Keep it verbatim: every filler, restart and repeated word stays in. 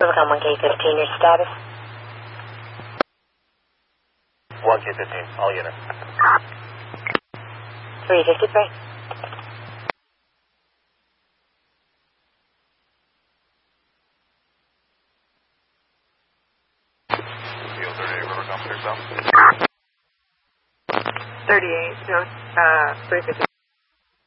Rivercom one K fifteen, your status? one K fifteen, all units. three fifty-three. Field thirty-eight, Rivercom, yourself. thirty-eight, no, uh, three fifty.